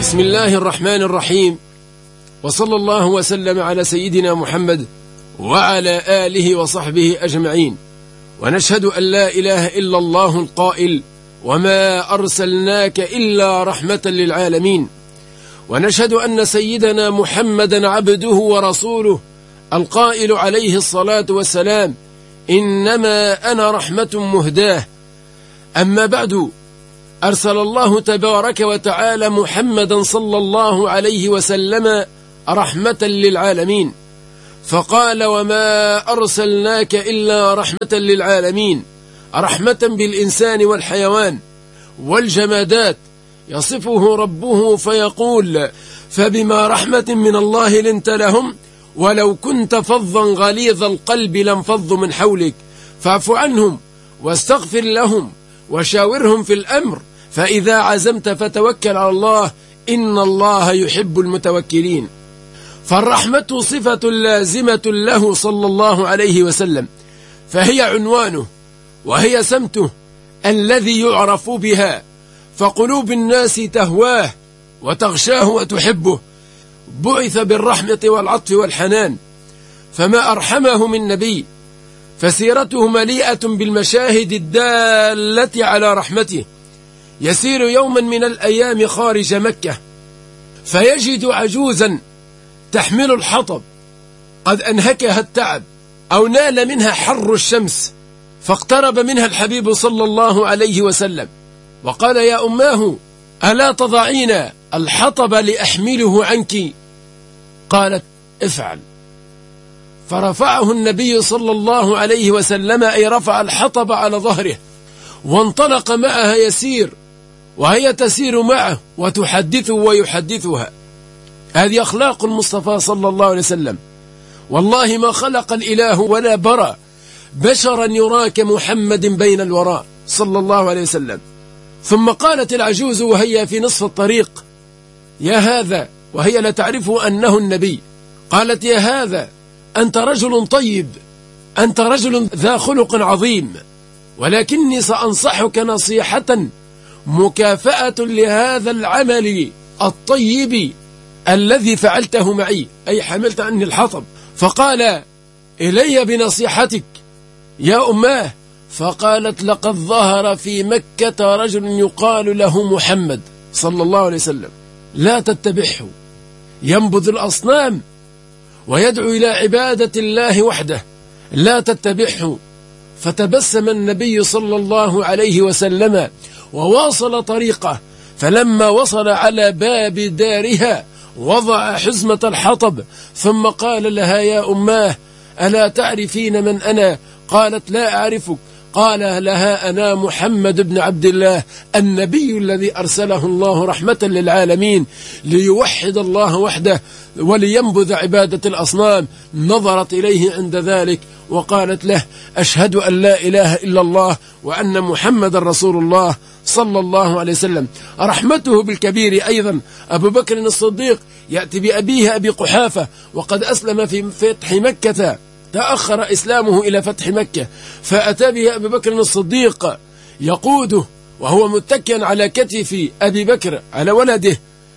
بسم الله الرحمن الرحيم، وصلى الله وسلم على سيدنا محمد وعلى آله وصحبه أجمعين. ونشهد أن لا إله إلا الله القائل: وما أرسلناك إلا رحمة للعالمين. ونشهد أن سيدنا محمدا عبده ورسوله القائل عليه الصلاة والسلام: إنما أنا رحمة مهداة. أما بعد، أرسل الله تبارك وتعالى محمدا صلى الله عليه وسلم رحمة للعالمين، فقال: وما أرسلناك إلا رحمة للعالمين، رحمة بالإنسان والحيوان والجمادات. يصفه ربه فيقول: فبما رحمة من الله لنت لهم ولو كنت فظا غليظ القلب لانفضوا من حولك فاعف عنهم واستغفر لهم وشاورهم في الأمر فإذا عزمت فتوكل على الله إن الله يحب المتوكلين. فالرحمة صفة لازمة له صلى الله عليه وسلم، فهي عنوانه وهي سمته الذي يعرف بها، فقلوب الناس تهواه وتغشاه وتحبه. بعث بالرحمة والعطف والحنان، فما أرحمه من نبي، فسيرته مليئة بالمشاهد الدالة على رحمته. يسير يوما من الأيام خارج مكة، فيجد عجوزا تحمل الحطب قد أنهكها التعب أو نال منها حر الشمس، فاقترب منها الحبيب صلى الله عليه وسلم وقال: يا أماه، ألا تضعين الحطب لأحمله عنك؟ قالت: افعل. فرفعه النبي صلى الله عليه وسلم، أي رفع الحطب على ظهره، وانطلق معها يسير وهي تسير معه وتحدثه ويحدثها. هذه أخلاق المصطفى صلى الله عليه وسلم. والله ما خلق الإله ولا برى بشرا يراك محمد بين الوراء صلى الله عليه وسلم. ثم قالت العجوز وهي في نصف الطريق: يا هذا، وهي لا تعرف أنه النبي، قالت: يا هذا، أنت رجل طيب، أنت رجل ذا خلق عظيم، ولكني سأنصحك نصيحة مكافأة لهذا العمل الطيب الذي فعلته معي، أي حملت عني الحطب. فقال: إلي بنصيحتك يا أماه. فقالت: لقد ظهر في مكة رجل يقال له محمد صلى الله عليه وسلم، لا تتبعه، ينبذ الأصنام ويدعو إلى عبادة الله وحده، لا تتبعه. فتبسم النبي صلى الله عليه وسلم وواصل طريقه، فلما وصل على باب دارها وضع حزمة الحطب، ثم قال لها: يا أماه، ألا تعرفين من أنا؟ قالت: لا أعرفك. قال لها: أنا محمد بن عبد الله، النبي الذي أرسله الله رحمة للعالمين ليوحد الله وحده ولينبذ عبادة الأصنام. نظرت إليه عند ذلك وقالت له: أشهد أن لا إله إلا الله وأن محمد رسول الله صلى الله عليه وسلم. رحمته بالكبير أيضا أبو بكر الصديق يأتي بأبيه أبي قحافة، وقد أسلم في فتح مكة، تأخر إسلامه إلى فتح مكة، فأتى به أبي بكر الصديق يقوده وهو متكئا على كتف أبي بكر على ولده،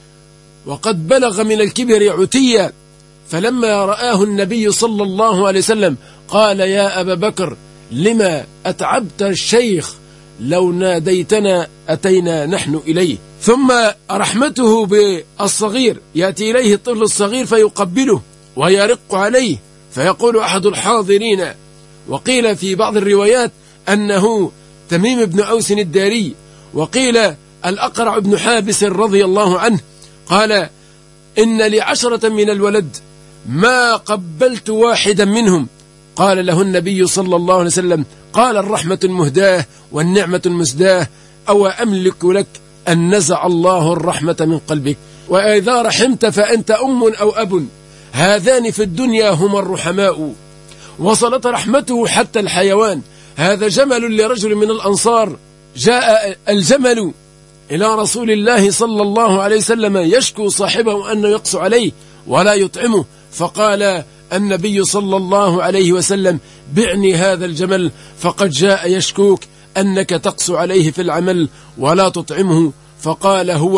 وقد بلغ من الكبر عتيا. فلما رآه النبي صلى الله عليه وسلم قال: يا أبا بكر، لما أتعبت الشيخ؟ لو ناديتنا أتينا نحن إليه. ثم رحمته بالصغير، يأتي إليه الطفل الصغير فيقبله ويرق عليه، فيقول أحد الحاضرين، وقيل في بعض الروايات أنه تميم بن أوس الداري، وقيل الأقرع بن حابس رضي الله عنه، قال: إن لي 10 من الولد ما قبلت واحدا منهم. قال له النبي صلى الله عليه وسلم: قال: الرحمة المهداة والنعمة المسداة، أو أملك لك أن نزع الله الرحمة من قلبك، وإذا رحمت فأنت أم أو أب، هذان في الدنيا هما الرحماء. وصلت رحمته حتى الحيوان. هذا جمل لرجل من الأنصار، جاء الجمل إلى رسول الله صلى الله عليه وسلم يشكو صاحبه أنه يقسو عليه ولا يطعمه، فقال النبي صلى الله عليه وسلم: بعني هذا الجمل فقد جاء يشكوك أنك تقسو عليه في العمل ولا تطعمه. فقال: هو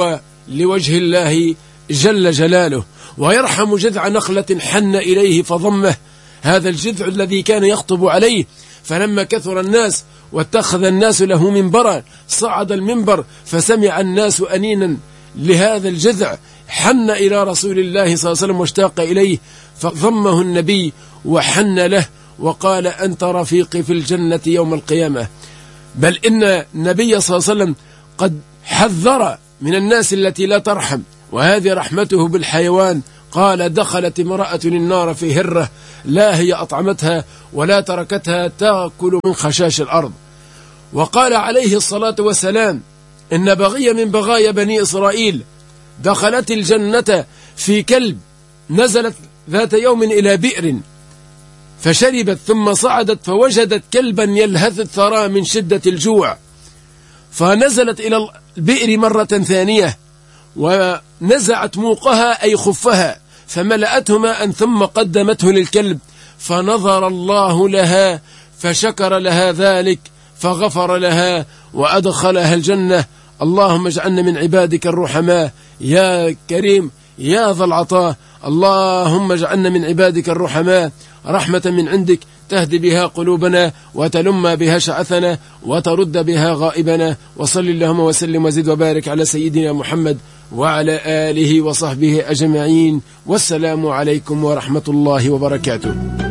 لوجه الله جل جلاله، ويرحم جذع نخلة حن إليه فضمه، هذا الجذع الذي كان يخطب عليه، فلما كثر الناس واتخذ الناس له منبرا صعد المنبر فسمع الناس أنينا لهذا الجذع، حن إلى رسول الله صلى الله عليه وسلم واشتاق إليه، فضمه النبي وحن له وقال أنت رفيقي في الجنة يوم القيامة. بل إن النبي صلى الله عليه وسلم قد حذر من الناس التي لا ترحم، وهذه رحمته بالحيوان. قال دخلت امرأة النار في هرة لا هي أطعمتها ولا تركتها تأكل من خشاش الأرض. وقال عليه الصلاة والسلام إن بغية من بغايا بني إسرائيل دخلت الجنة في كلب، نزلت ذات يوم إلى بئر فشربت ثم صعدت فوجدت كلبا يلهث الثرى من شدة الجوع، فنزلت إلى البئر مرة ثانية ونزعت موقها أي خفها فملأته ماء ثم قدمته للكلب، فنظر الله لها فشكر لها ذلك فغفر لها وأدخلها الجنة. اللهم اجعلنا من عبادك الرحماء يا كريم يا ذا العطاء. اللهم اجعلنا من عبادك الرحماء رحمة من عندك تهدي بها قلوبنا وتلم بها شعثنا وترد بها غائبنا. وصل اللهم وسلم وزد وبارك على سيدنا محمد وعلى آله وصحبه أجمعين، والسلام عليكم ورحمة الله وبركاته.